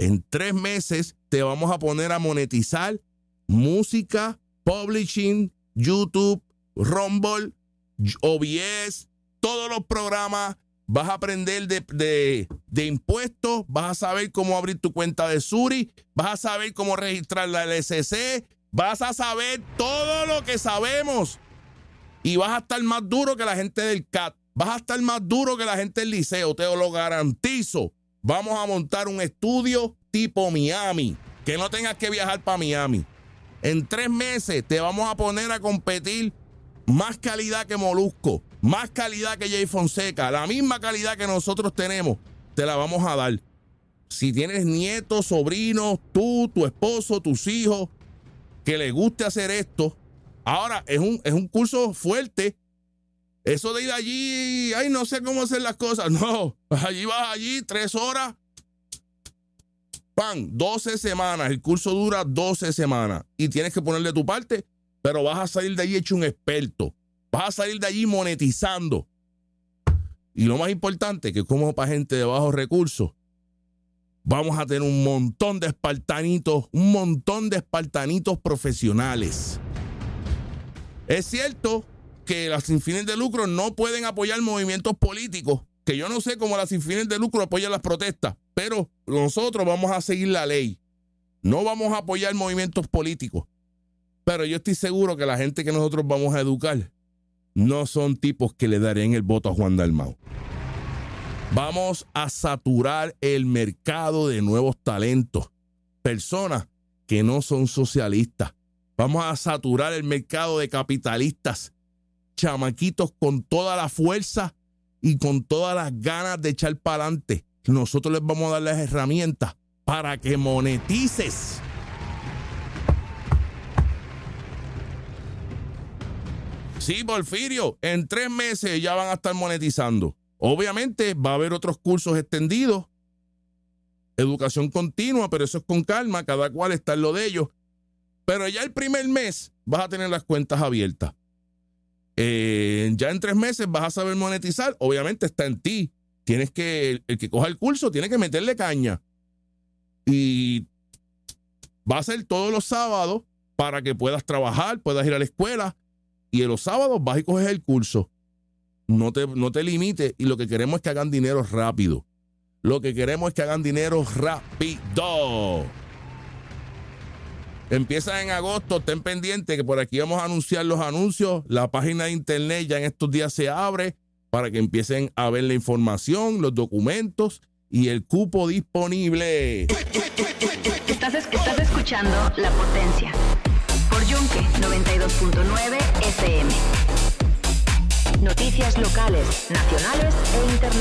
En 3 meses te vamos a poner a monetizar música, publishing, YouTube, Rumble, OBS, todos los programas. Vas a aprender de impuestos, vas a saber cómo abrir tu cuenta de Suri, vas a saber cómo registrar la LLC, vas a saber todo lo que sabemos. Y vas a estar más duro que la gente del CAT, vas a estar más duro que la gente del liceo, te lo garantizo. Vamos a montar un estudio tipo Miami, que no tengas que viajar para Miami. En 3 meses te vamos a poner a competir más calidad que Molusco, más calidad que Jay Fonseca, la misma calidad que nosotros tenemos, te la vamos a dar. Si tienes nietos, sobrinos, tú, tu esposo, tus hijos, que les guste hacer esto, ahora es un curso fuerte. Eso de ir allí, ay, no sé cómo hacer las cosas, no, allí vas 3 horas, ¡pam! 12 semanas, el curso dura 12 semanas y tienes que ponerle tu parte, pero vas a salir de allí hecho un experto, vas a salir de allí monetizando. Y lo más importante, que como para gente de bajos recursos, vamos a tener un montón de espartanitos profesionales. Es cierto que las sin fines de lucro no pueden apoyar movimientos políticos, que yo no sé cómo las sin fines de lucro apoyan las protestas, pero nosotros vamos a seguir la ley. No vamos a apoyar movimientos políticos, pero yo estoy seguro que la gente que nosotros vamos a educar no son tipos que le darían el voto a Juan Dalmau. Vamos a saturar el mercado de nuevos talentos, personas que no son socialistas. Vamos a saturar el mercado de capitalistas, chamaquitos con toda la fuerza y con todas las ganas de echar para adelante. Nosotros les vamos a dar las herramientas para que monetices. Sí, Porfirio, en 3 meses ya van a estar monetizando. Obviamente va a haber otros cursos extendidos, educación continua, pero eso es con calma, cada cual está en lo de ellos. Pero ya el primer mes vas a tener las cuentas abiertas. Ya en 3 meses vas a saber monetizar. Obviamente está en ti. El que coja el curso tiene que meterle caña. Y va a ser todos los sábados para que puedas trabajar, puedas ir a la escuela. Y en los sábados vas y coges el curso. No te limites. Y lo que queremos es que hagan dinero rápido. Empieza en agosto, estén pendientes que por aquí vamos a anunciar los anuncios. La página de internet ya en estos días se abre para que empiecen a ver la información, los documentos y el cupo disponible. Estás escuchando La Potencia por Yunque 92.9 FM. Noticias locales, nacionales e internacionales.